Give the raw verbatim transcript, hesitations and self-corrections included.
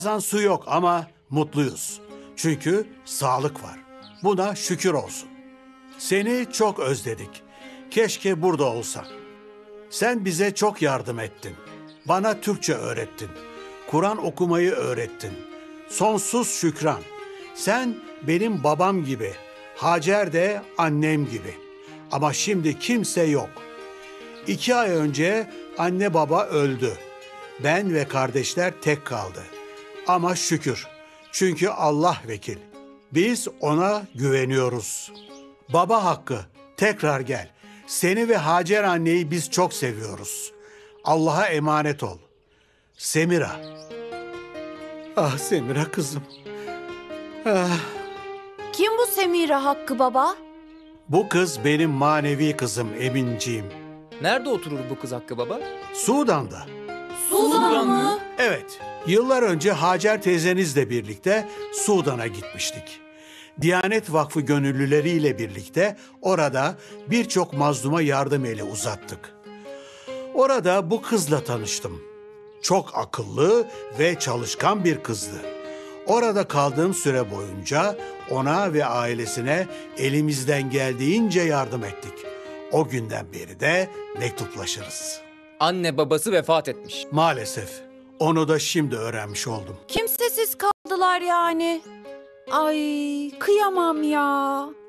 Bazen su yok ama mutluyuz. Çünkü sağlık var. Buna şükür olsun. Seni çok özledik. Keşke burada olsan. Sen bize çok yardım ettin. Bana Türkçe öğrettin. Kur'an okumayı öğrettin. Sonsuz şükran. Sen benim babam gibi. Hacer de annem gibi. Ama şimdi kimse yok. İki ay önce anne baba öldü. Ben ve kardeşler tek kaldı. Ama şükür. Çünkü Allah vekil. Biz ona güveniyoruz. Baba hakkı, tekrar gel. Seni ve Hacer anneyi biz çok seviyoruz. Allah'a emanet ol. Semira. Ah Semira kızım. Ah, Kim bu Semira Hakkı baba? bu kız benim manevi kızım Eminciğim. Nerede oturur bu kız Hakkı baba? Sudan'da. Sudan mı? Evet, yıllar önce Hacer teyzenizle birlikte Sudan'a gitmiştik. Diyanet Vakfı gönüllüleriyle birlikte orada birçok mazluma yardım eli uzattık. Orada bu kızla tanıştım. Çok akıllı ve çalışkan bir kızdı. Orada kaldığım süre boyunca ona ve ailesine elimizden geldiğince yardım ettik. O günden beri de mektuplaşırız. Anne babası vefat etmiş. Maalesef onu da şimdi öğrenmiş oldum. Kimsesiz kaldılar yani. Ay kıyamam ya.